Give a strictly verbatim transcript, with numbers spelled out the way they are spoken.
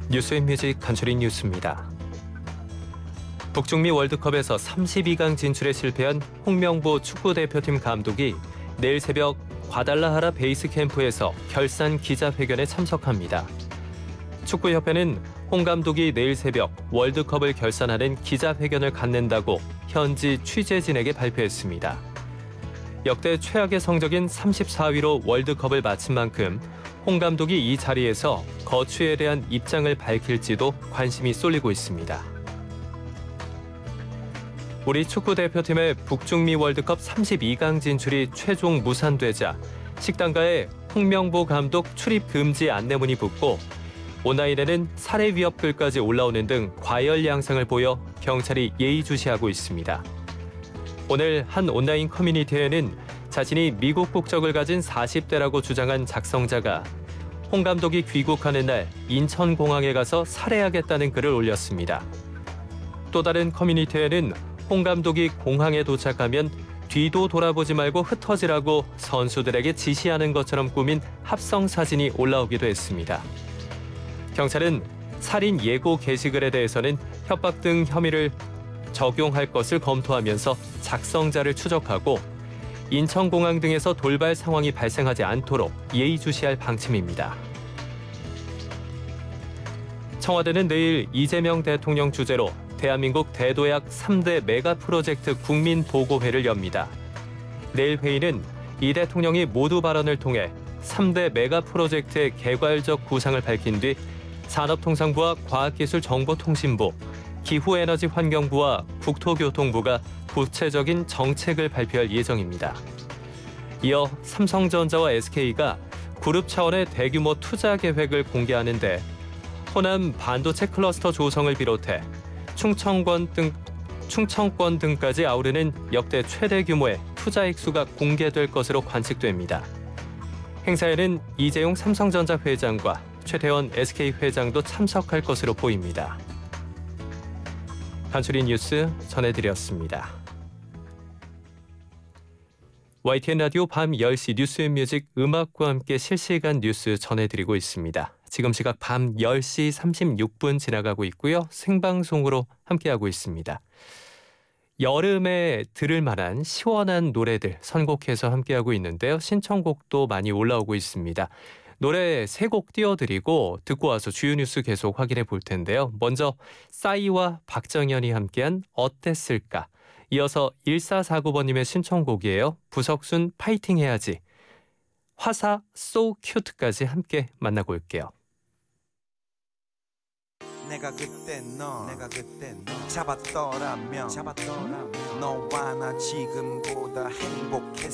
뉴스앤뮤직 간추린 뉴스입니다. 북중미 월드컵에서 삼십이 강 진출에 실패한 홍명보 축구대표팀 감독이 내일 새벽 과달라하라 베이스 캠프에서 결산 기자회견에 참석합니다. 축구협회는 홍 감독이 내일 새벽 월드컵을 결산하는 기자회견을 갖는다고 현지 취재진에게 발표했습니다. 역대 최악의 성적인 삼십사 위로 월드컵을 마친 만큼 홍 감독이 이 자리에서 거취에 대한 입장을 밝힐지도 관심이 쏠리고 있습니다. 우리 축구대표팀의 북중미 월드컵 삼십이 강 진출이 최종 무산되자 식당가에 홍명보 감독 출입 금지 안내문이 붙고 온라인에는 살해 위협 글까지 올라오는 등 과열 양상을 보여 경찰이 예의주시하고 있습니다. 오늘 한 온라인 커뮤니티에는 자신이 미국 국적을 가진 사십 대라고 주장한 작성자가 홍 감독이 귀국하는 날 인천공항에 가서 살해하겠다는 글을 올렸습니다. 또 다른 커뮤니티에는 홍 감독이 공항에 도착하면 뒤도 돌아보지 말고 흩어지라고 선수들에게 지시하는 것처럼 꾸민 합성 사진이 올라오기도 했습니다. 경찰은 살인 예고 게시글에 대해서는 협박 등 혐의를 적용할 것을 검토하면서 작성자를 추적하고 인천공항 등에서 돌발 상황이 발생하지 않도록 예의주시할 방침입니다. 청와대는 내일 이재명 대통령 주재로 대한민국 대도약 삼 대 메가 프로젝트 국민보고회를 엽니다. 내일 회의는 이 대통령이 모두 발언을 통해 삼 대 메가 프로젝트의 개괄적 구상을 밝힌 뒤 산업통상부와 과학기술정보통신부, 기후에너지환경부와 국토교통부가 구체적인 정책을 발표할 예정입니다. 이어 삼성전자와 에스케이가 그룹 차원의 대규모 투자 계획을 공개하는데 호남 반도체 클러스터 조성을 비롯해 충청권 등, 충청권 등까지 아우르는 역대 최대 규모의 투자 액수가 공개될 것으로 관측됩니다. 행사에는 이재용 삼성전자 회장과 최태원 에스케이 회장도 참석할 것으로 보입니다. 간추린 뉴스 전해드렸습니다. 와이티엔 라디오 밤 열 시 뉴스앤뮤직 음악과 함께 실시간 뉴스 전해드리고 있습니다. 지금 시각 밤 열 시 삼십육 분 지나가고 있고요. 생방송으로 함께하고 있습니다. 여름에 들을 만한 시원한 노래들 선곡해서 함께하고 있는데요. 신청곡도 많이 올라오고 있습니다. 노래 세 곡 띄워드리고 듣고 와서 주요 뉴스 계속 확인해 볼 텐데요. 먼저 싸이와 박정현이 함께한 어땠을까? 이어서 일사사구 번님의 신청곡이에요. 부석순 파이팅 해야지. 화사 So Cute까지 함께 만나고 올게요. 내가 그때 너 내가 그때 너 잡았더라면 잡았더라면 너와 나 지금보다 행복했